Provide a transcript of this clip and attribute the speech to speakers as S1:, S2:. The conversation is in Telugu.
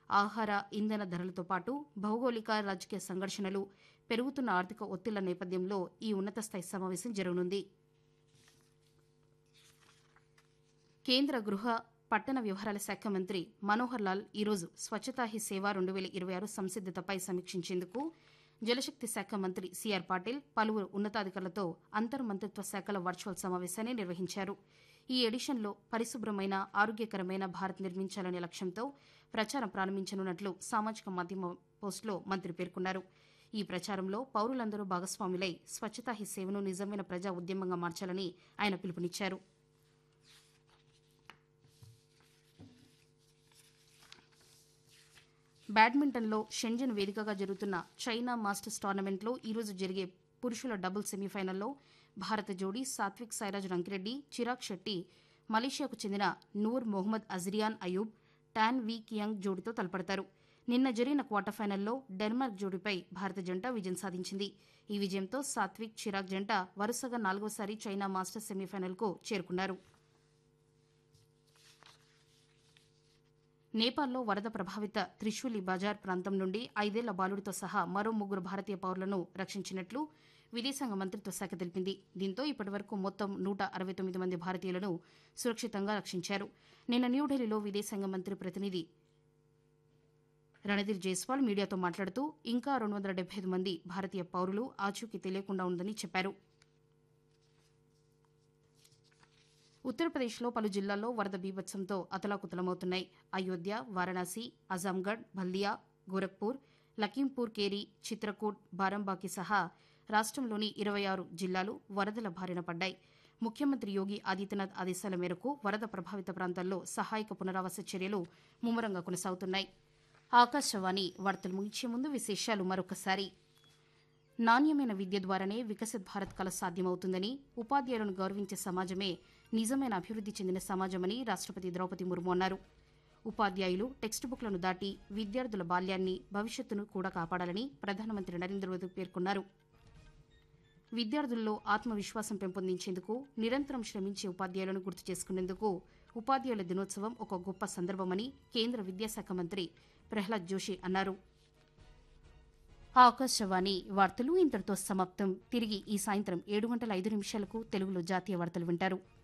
S1: ఆహార ఇంధన ధరలతో పాటు భౌగోళిక రాజకీయ సంఘర్షణలు పెరుగుతున్న ఆర్థిక ఒత్తిళ్ల నేపథ్యంలో ఈ ఉన్నత స్థాయి సమావేశం జరగనుంది. కేంద్ర గృహ పట్టణ వ్యవహారాల శాఖ మంత్రి మనోహర్ లాల్ ఈరోజు స్వచ్ఛతా హీ సేవ 2026 సంసిద్దతపై సమీక్షించేందుకు జలశక్తి శాఖ మంత్రి సిఆర్ పాటిల్ పలువురు ఉన్నతాధికారులతో అంతర్మంత్రిత్వ శాఖల వర్చువల్ సమావేశాన్ని నిర్వహించారు. ఈ ఎడిషన్లో పరిశుభ్రమైన ఆరోగ్యకరమైన భారత్ నిర్మించాలనే లక్ష్యంతో ప్రచారం ప్రారంభించనున్నట్లు సామాజిక మాధ్యమ పోస్టులో మంత్రి పేర్కొన్నారు. ఈ ప్రచారంలో పౌరులందరూ భాగస్వాములై స్వచ్ఛతా హీ సేవను నిజమైన ప్రజా ఉద్యమంగా మార్చాలని ఆయన పిలుపునిచ్చారు. బ్యాడ్మింటన్లో షెంజన్ వేదికగా జరుగుతున్న చైనా మాస్టర్స్ టోర్నమెంట్లో ఈరోజు జరిగే పురుషుల డబుల్ సెమీఫైనల్లో భారత జోడీ సాత్విక్ సాయిరాజ్ రంకిరెడ్డి, చిరాగ్ షెట్టి మలేషియాకు చెందిన నూర్ మొహమ్మద్ అజ్రియాన్ అయూబ్, టాన్ వి కియాంగ్ జోడీతో తలపడతారు. నిన్న జరిగిన క్వార్టర్ ఫైనల్లో డెన్మార్క్ జోడీపై భారత జంట విజయం సాధించింది. ఈ విజయంతో సాత్విక్, చిరాగ్ జంట వరుసగా 4వసారి చైనా మాస్టర్స్ సెమీఫైనల్కు చేరుకున్నారు. నేపాల్లో వరద ప్రభావిత త్రిశూలి బజార్ ప్రాంతం నుండి 5 ఏళ్ల బాలుడితో సహా మరో 3 భారతీయ పౌరులను రక్షించినట్లు విదేశాంగ మంత్రిత్వ శాఖ తెలిపింది. దీంతో ఇప్పటివరకు మొత్తం 169 మంది భారతీయులను సురక్షితంగా రక్షించారు. నిన్న న్యూఢిల్లీలో విదేశాంగ మంత్రి ప్రతినిధి రణధీర్ జైస్వాల్ మీడియాతో మాట్లాడుతూ ఇంకా 275 మంది భారతీయ పౌరులు ఆచూకీ తెలియకుండా ఉందని చెప్పారు. ఉత్తరప్రదేశ్లో పలు జిల్లాల్లో వరద బీభత్సంతో అతలాకుతలమవుతున్నాయి. అయోధ్య, వారణాసి, అజాంగఢ్, బల్దియా, గోరఖ్పూర్, లఖీంపూర్ కేరి, చిత్రకూట్, బారంబాకి సహా రాష్టంలోని 26 జిల్లాలు వరదల బారిన పడ్డాయి. ముఖ్యమంత్రి యోగి ఆదిత్యనాథ్ ఆదేశాల మేరకు వరద ప్రభావిత ప్రాంతాల్లో సహాయక పునరావాస చర్యలు ముమ్మరంగా కొనసాగుతున్నాయి. ఆకాశవాణి వార్తలు ముగించే ముందు విశేషాలు మరొకసారి. నాణ్యమైన విద్య ద్వారానే వికసిత్ భారత్ కల సాధ్యమవుతుందని, ఉపాధ్యాయులను గౌరవించే సమాజమే నిజమైన అభివృద్ది చెందిన సమాజమని రాష్టపతి ద్రౌపది ముర్ము అన్నారు. ఉపాధ్యాయులు టెక్స్ట్ బుక్లను దాటి విద్యార్థుల బాల్యాన్ని, భవిష్యత్తును కూడా కాపాడాలని ప్రధానమంత్రి నరేంద్ర మోదీ పేర్కొన్నారు. విద్యార్థుల్లో ఆత్మవిశ్వాసం పెంపొందించేందుకు నిరంతరం శ్రమించే ఉపాధ్యాయులను గుర్తు చేసుకునేందుకు ఉపాధ్యాయుల దినోత్సవం ఒక గొప్ప సందర్భమని కేంద్ర విద్యాశాఖ మంత్రి ప్రహ్లాద్ జోషి అన్నారు. ఆకాశవాణి వార్తలు ఇంతటితో సమాప్తం. తిరిగి ఈ సాయంత్రం 7:05 తెలుగులో జాతీయ వార్తలు వింటారు.